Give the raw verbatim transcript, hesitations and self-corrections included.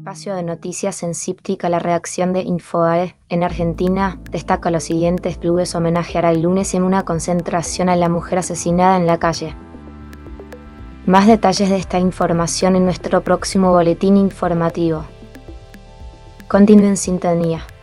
Espacio de noticias en Cíptica, la redacción de Infobae en Argentina destaca los siguientes clubes homenajearán el lunes en una concentración a la mujer asesinada en la calle. Más detalles de esta información en nuestro próximo boletín informativo. Continúen en sintonía.